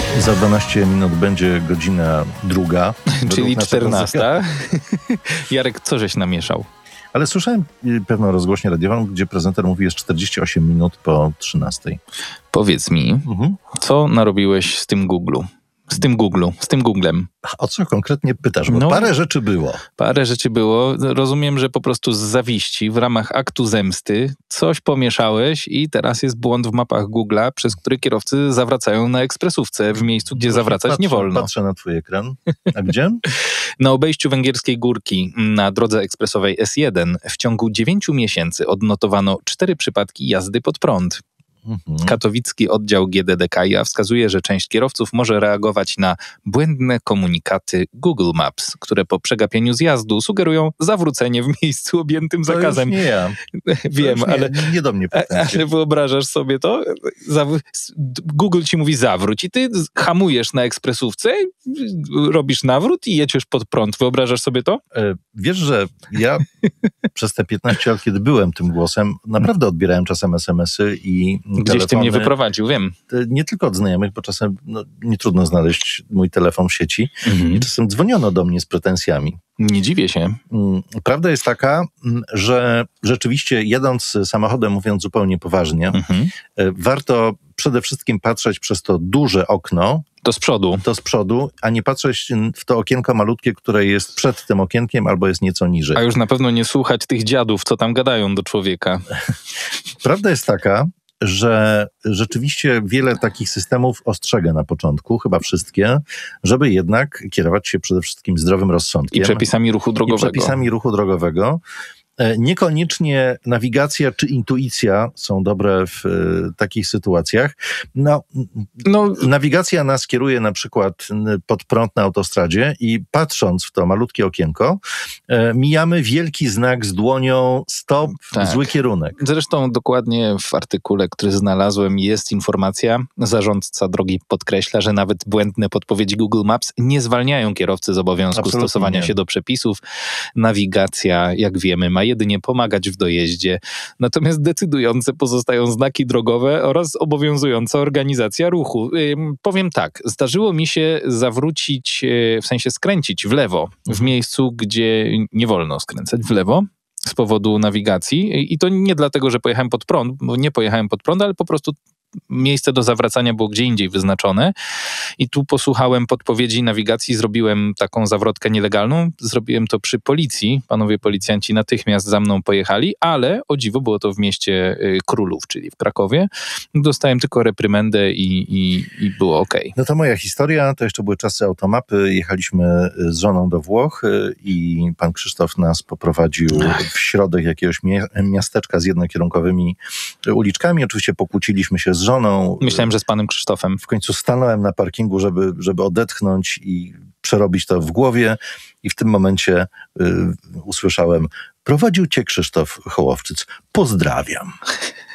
Za 12 minut będzie godzina 2. Czyli 14. Jarek, co żeś namieszał? Ale słyszałem pewną rozgłośnię radiową, gdzie prezenter mówi, jest 48 minut po 13. Powiedz mi, co narobiłeś z tym Googlem? O co konkretnie pytasz? Bo parę rzeczy było. Parę rzeczy było. Rozumiem, że po prostu z zawiści w ramach aktu zemsty coś pomieszałeś i teraz jest błąd w mapach Google'a, przez który kierowcy zawracają na ekspresówce w miejscu, gdzie zawracać nie wolno. Patrzę na twój ekran. A gdzie? Na obejściu Węgierskiej Górki na drodze ekspresowej S1 w ciągu 9 miesięcy odnotowano 4 przypadki jazdy pod prąd. Katowicki oddział GDDKiA wskazuje, że część kierowców może reagować na błędne komunikaty Google Maps, które po przegapieniu zjazdu sugerują zawrócenie w miejscu objętym zakazem. To już nie ja. Wiem, ale nie do mnie pretensje. Ale wyobrażasz sobie to? Google ci mówi zawróć i ty hamujesz na ekspresówce, robisz nawrót i jedziesz pod prąd. Wyobrażasz sobie to? Wiesz, że ja przez te 15 lat, kiedy byłem tym głosem, naprawdę odbierałem czasem SMS-y i gdzieś telefony. ty mnie wyprowadził, wiem. Nie tylko od znajomych, bo czasem nie trudno znaleźć mój telefon w sieci. I czasem dzwoniono do mnie z pretensjami. Nie dziwię się. Prawda jest taka, że rzeczywiście jadąc samochodem, mówiąc zupełnie poważnie, warto przede wszystkim patrzeć przez to duże okno. To z przodu, a nie patrzeć w to okienko malutkie, które jest przed tym okienkiem albo jest nieco niżej. A już na pewno nie słuchać tych dziadów, co tam gadają do człowieka. Prawda jest taka, że rzeczywiście wiele takich systemów ostrzega na początku, chyba wszystkie, żeby jednak kierować się przede wszystkim zdrowym rozsądkiem. I przepisami ruchu drogowego. Niekoniecznie nawigacja czy intuicja są dobre w takich sytuacjach. Nawigacja nas kieruje na przykład pod prąd na autostradzie i patrząc w to malutkie okienko, mijamy wielki znak z dłonią stop, zły kierunek. Zresztą dokładnie w artykule, który znalazłem, jest informacja. Zarządca drogi podkreśla, że nawet błędne podpowiedzi Google Maps nie zwalniają kierowcy z obowiązku stosowania się do przepisów. Nawigacja, jak wiemy, ma jedynie pomagać w dojeździe. Natomiast decydujące pozostają znaki drogowe oraz obowiązująca organizacja ruchu. Powiem tak, zdarzyło mi się zawrócić, w sensie skręcić w lewo, w miejscu, gdzie nie wolno skręcać w lewo z powodu nawigacji. I to nie dlatego, że pojechałem pod prąd, bo nie pojechałem pod prąd, ale po prostu miejsce do zawracania było gdzie indziej wyznaczone i tu posłuchałem podpowiedzi nawigacji, zrobiłem taką zawrotkę nielegalną, zrobiłem to przy policji, panowie policjanci natychmiast za mną pojechali, ale o dziwo było to w mieście Królów, czyli w Krakowie. Dostałem tylko reprymendę i było okej. No to moja historia, to jeszcze były czasy automapy, jechaliśmy z żoną do Włoch i pan Krzysztof nas poprowadził w środek jakiegoś miasteczka z jednokierunkowymi uliczkami, oczywiście pokłóciliśmy się z żoną. Myślałem, że z panem Krzysztofem. W końcu stanąłem na parkingu, żeby odetchnąć i przerobić to w głowie i w tym momencie usłyszałem: prowadził cię Krzysztof Hołowczyc. Pozdrawiam.